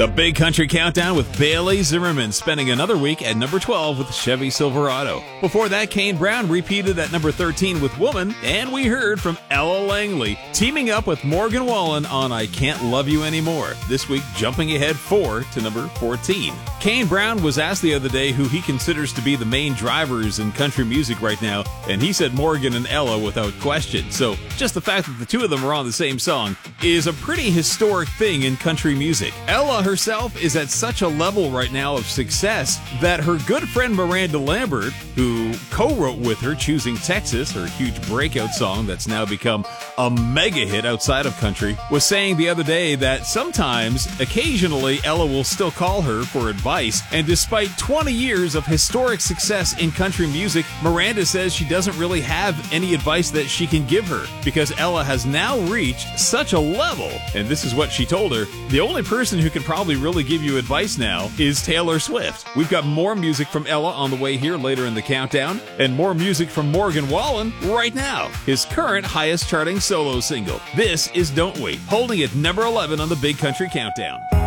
The Big Country Countdown with Bailey Zimmerman spending another week at number 12 with Chevy Silverado. Before that, Kane Brown repeated at number 13 with Woman, and we heard from Ella Langley teaming up with Morgan Wallen on I Can't Love You Anymore, this week jumping ahead 4 to number 14. Kane Brown was asked the other day who he considers to be the main drivers in country music right now, and he said Morgan and Ella without question. So just the fact that the two of them are on the same song is a pretty historic thing in country music. Ella herself is at such a level right now of success that her good friend Miranda Lambert, who co-wrote with her Choosing Texas, her huge breakout song that's now become a mega hit outside of country, was saying the other day that sometimes, occasionally, Ella will still call her for advice. And despite 20 years of historic success in country music, Miranda says she doesn't really have any advice that she can give her because Ella has now reached such a level. And this is what she told her: the only person who can probably really give you advice now is Taylor Swift. We've got more music from Ella on the way here later in the countdown, and more music from Morgan Wallen right now, his current highest charting solo single. This is Don't Wait, holding at number 11 on the Big Country Countdown.